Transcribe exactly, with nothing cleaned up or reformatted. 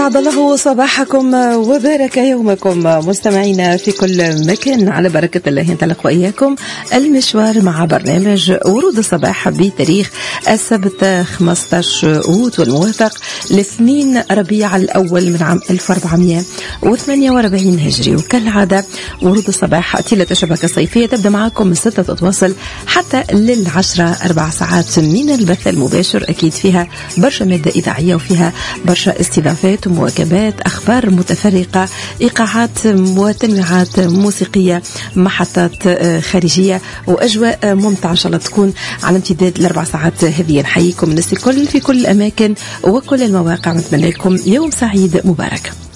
سعد الله صباحكم وبارك يومكم مستمعينا في كل مكان. على بركة الله ينطلق وإياكم المشوار مع برنامج ورود الصباح بتاريخ السبت خمسة عشر أوت والموافق لاثنين ربيع الأول من عام ألف وأربعمائة وثمانية وأربعين هجري. وكالعادة ورود الصباح طيلة الشبكة الصيفية تبدأ معكم من ستة تتواصل حتى للعشرة أربع ساعات من البث المباشر، أكيد فيها برشا مادة إذاعية وفيها برشا استضافات مواكبات، أخبار متفرقة، إيقاعات وتنويعات موسيقية، محطات خارجية وأجواء ممتعة إن شاء الله تكون على امتداد الأربع ساعات هذه. نحييكم الناس الكل في كل الأماكن وكل المواقع، نتمنى لكم يوم سعيد مبارك.